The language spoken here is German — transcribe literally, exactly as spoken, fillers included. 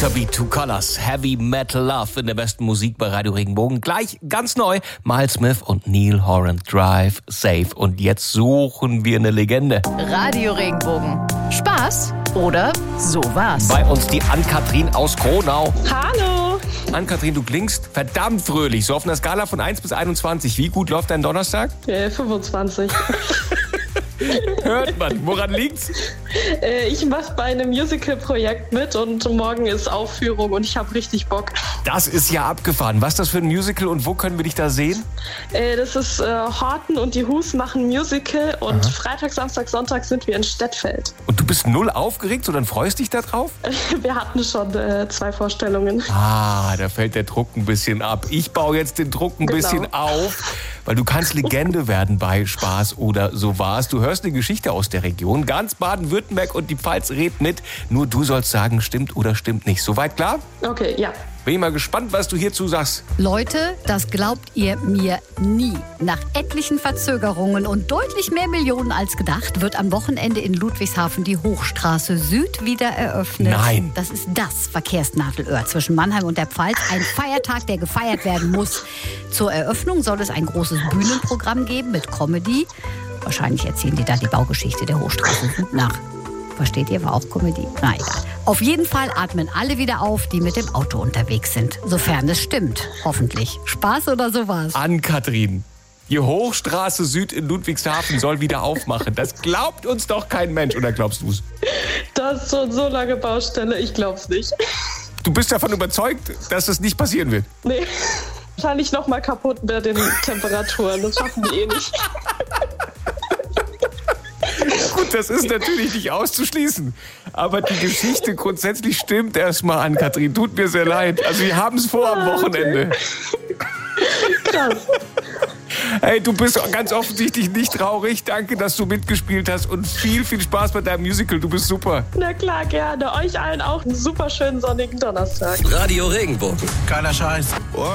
Winterbeat Two Colors, Heavy Metal Love in der besten Musik bei Radio Regenbogen. Gleich ganz neu, Miles Smith und Neil Horan, Drive Safe. Und jetzt suchen wir eine Legende. Radio Regenbogen. Spaß oder sowas? Bei uns die Ann-Kathrin aus Kronau. Hallo. Ann-Kathrin, du klingst verdammt fröhlich. So auf einer Skala von eins bis einundzwanzig. Wie gut läuft dein Donnerstag? Äh, fünfundzwanzig. Hört man. Woran liegt's? Äh, ich mache bei einem Musical-Projekt mit und morgen ist Aufführung und ich habe richtig Bock. Das ist ja abgefahren. Was ist das für ein Musical und wo können wir dich da sehen? Äh, das ist äh, Horten und die Who's machen Musical und Aha. Freitag, Samstag, Sonntag sind wir in Stettfeld. Und du bist null aufgeregt, sondern freust dich da drauf? Wir hatten schon äh, zwei Vorstellungen. Ah, da fällt der Druck ein bisschen ab. Ich baue jetzt den Druck ein Genau. bisschen auf, weil du kannst Legende werden bei Spaß oder so war's. Du hörst eine Geschichte aus der Region. Ganz Baden-Württemberg und die Pfalz redet mit. Nur du sollst sagen, stimmt oder stimmt nicht. Soweit klar? Okay, ja. Bin ich mal gespannt, was du hierzu sagst. Leute, das glaubt ihr mir nie. Nach etlichen Verzögerungen und deutlich mehr Millionen als gedacht, wird am Wochenende in Ludwigshafen die Hochstraße Süd wieder eröffnet. Nein. Das ist das Verkehrsnadelöhr zwischen Mannheim und der Pfalz. Ein Feiertag, der gefeiert werden muss. Zur Eröffnung soll es ein großes Bühnenprogramm geben mit Comedy. Wahrscheinlich erzählen die da die Baugeschichte der Hochstraße Süd nach. Versteht ihr, war auch Comedy? Na egal. Auf jeden Fall atmen alle wieder auf, die mit dem Auto unterwegs sind. Sofern es stimmt. Hoffentlich. Spaß oder sowas? Ann-Kathrin, die Hochstraße Süd in Ludwigshafen soll wieder aufmachen. Das glaubt uns doch kein Mensch, oder glaubst du's? Das ist schon so lange Baustelle, ich glaub's nicht. Du bist davon überzeugt, dass es nicht passieren wird? Nee, wahrscheinlich noch mal kaputt bei den Temperaturen. Das schaffen wir eh nicht. Gut, das ist natürlich nicht auszuschließen. Aber die Geschichte grundsätzlich stimmt erstmal an, Kathrin. Tut mir sehr leid. Also wir haben es vor am Wochenende. Krass. Hey, du bist ganz offensichtlich nicht traurig. Danke, dass du mitgespielt hast und viel, viel Spaß bei deinem Musical. Du bist super. Na klar, gerne. Euch allen auch einen super schönen sonnigen Donnerstag. Radio Regenbogen. Geiler Scheiß.